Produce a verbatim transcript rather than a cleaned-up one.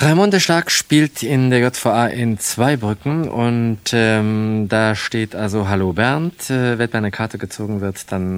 Raymonde Stark spielt in der J V A in Zweibrücken und ähm, da steht also Hallo Bernd. Äh, wenn meine Karte gezogen wird, dann